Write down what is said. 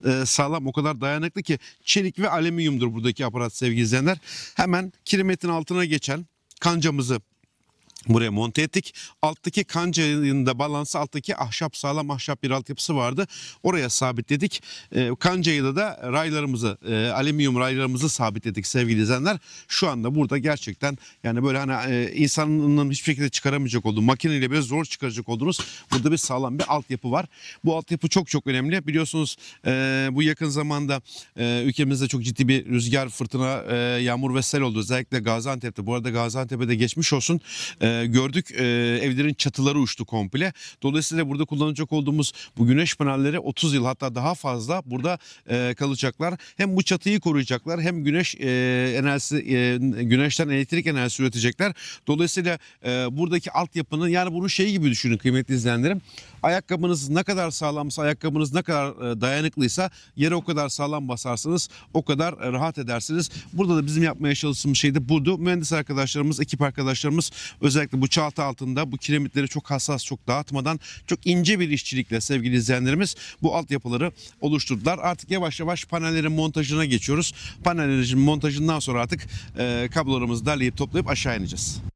sağlam, o kadar dayanıklı ki çelik ve alüminyumdur buradaki aparat sevgili izleyenler. Hemen kiremitin altına geçen kancamızı buraya monte ettik. Alttaki kancanın da balansı, alttaki ahşap, sağlam ahşap bir altyapısı vardı. Oraya sabitledik. Kancayı da raylarımızı, alüminyum raylarımızı sabitledik sevgili izleyenler. Şu anda burada gerçekten yani böyle hani insanın hiçbir şekilde çıkaramayacak olduğu, makineyle böyle zor çıkaracak olduğunuz burada bir sağlam bir altyapı var. Bu altyapı çok çok önemli. Biliyorsunuz bu yakın zamanda ülkemizde çok ciddi bir rüzgar, fırtına, yağmur ve sel oldu. Özellikle Gaziantep'te. Bu arada Gaziantep'e de geçmiş olsun. Gördük, evlerin çatıları uçtu komple. Dolayısıyla burada kullanacak olduğumuz bu güneş panelleri 30 yıl hatta daha fazla burada kalacaklar. Hem bu çatıyı koruyacaklar hem güneş enerjisi, güneşten elektrik enerjisi üretecekler. Dolayısıyla buradaki altyapının, yani bunu şey gibi düşünün kıymetli izleyenlerim. Ayakkabınız ne kadar sağlamsa, ayakkabınız ne kadar dayanıklıysa yere o kadar sağlam basarsanız o kadar rahat edersiniz. Burada da bizim yapmaya çalıştığımız şey de budu. Mühendis arkadaşlarımız, ekip arkadaşlarımız özellikle bu çatı altında bu kiremitleri çok hassas, çok dağıtmadan, çok ince bir işçilikle sevgili izleyenlerimiz bu altyapıları oluşturdular. Artık yavaş yavaş panellerin montajına geçiyoruz. Panellerin montajından sonra artık kablolarımızı derleyip toplayıp aşağı ineceğiz.